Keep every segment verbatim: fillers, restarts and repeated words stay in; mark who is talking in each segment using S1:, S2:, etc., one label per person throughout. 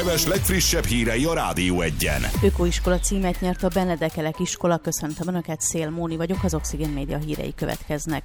S1: Heves legfrissebb hírei a Rádió Egyen.
S2: Ökoiskola címet nyert a Benedekelek iskola. Köszöntöm Önöket, Szél Móni vagyok, az Oxigén Média hírei következnek.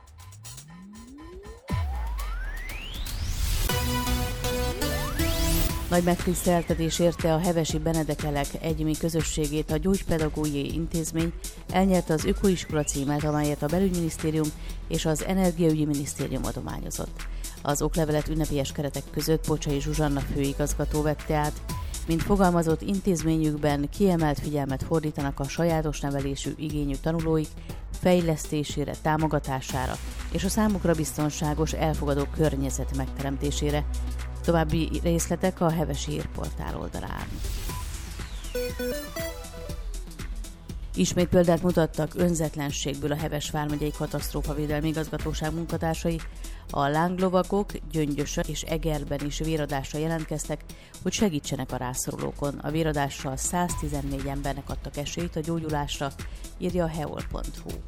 S2: Nagy megtiszteltetés érte a hevesi Benedekelek egyéni közösségét. A Gyógypedagógiai Intézmény elnyerte az Ökoiskola címet, amelyet a Belügyminisztérium és az Energiaügyi Minisztérium adományozott. Az oklevelet ünnepélyes keretek között Bocsai Zsuzsanna főigazgató vette át. Mint fogalmazott, intézményükben kiemelt figyelmet fordítanak a sajátos nevelésű igényű tanulóik fejlesztésére, támogatására és a számukra biztonságos, elfogadó környezet megteremtésére. További részletek a Hevesi Hírportál oldalán. Ismét példát mutattak önzetlenségből a Heves vármegyei katasztrófavédelmi igazgatóság munkatársai. A lánglovagok Gyöngyösön és Egerben is véradásra jelentkeztek, hogy segítsenek a rászorulókon. A véradással száztizennégy embernek adtak esélyt a gyógyulásra, írja a heol pont hu.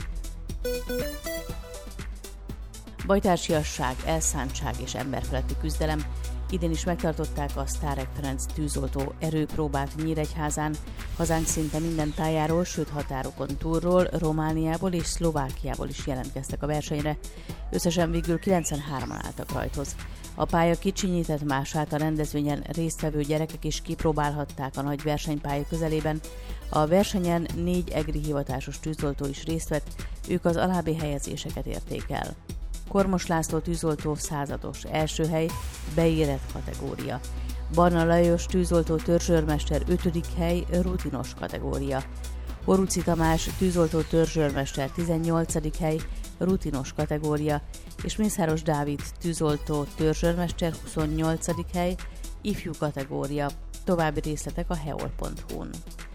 S2: Bajtársiasság, elszántság és emberfeletti küzdelem. Idén is megtartották a Sztárek Ferenc tűzoltó erőpróbát Nyíregyházán. Hazánk szinte minden tájáról, sőt határokon túlról, Romániából és Szlovákiából is jelentkeztek a versenyre. Összesen végül kilencvenhárman álltak rajthoz. A pálya kicsinyített mását, a rendezvényen résztvevő gyerekek is kipróbálhatták a nagy versenypálya közelében. A versenyen négy egri hivatásos tűzoltó is részt vett, ők az alábbi helyezéseket érték el. Kormos László tűzoltó százados, első hely, beérett kategória. Barna Lajos tűzoltó törzsőrmester ötödik hely, rutinos kategória. Horuci Tamás tűzoltó törzsőrmester tizennyolcadik hely, rutinos kategória, és Mészáros Dávid tűzoltó törzsőrmester huszonnyolcadik hely, ifjú kategória. További részletek a heol pont hu-n.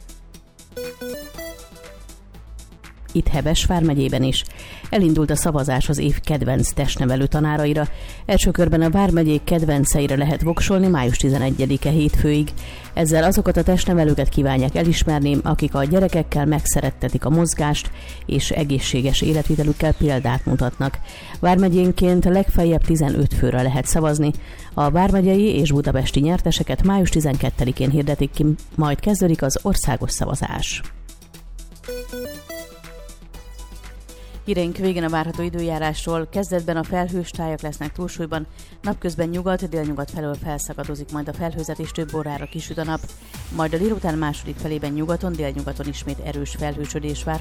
S2: Itt Heves vármegyében is elindult a szavazás az év kedvenc testnevelő tanáraira. Első körben a vármegyék kedvenceire lehet voksolni május tizenegyedike hétfőig. Ezzel azokat a testnevelőket kívánják elismerni, akik a gyerekekkel megszerettetik a mozgást és egészséges életvitelükkel példát mutatnak. Vármegyénként legfeljebb tizenöt főre lehet szavazni. A vármegyei és budapesti nyerteseket május tizenkettedikén hirdetik ki, majd kezdődik az országos szavazás. Híreink végén a várható időjárásról. Kezdetben a felhős tájak lesznek túlsúlyban, napközben nyugat, délnyugat felől felszakadozik majd a felhőzet és több órára kisüt a nap, majd a délután második felében nyugaton, délnyugaton ismét erős felhősödés vár.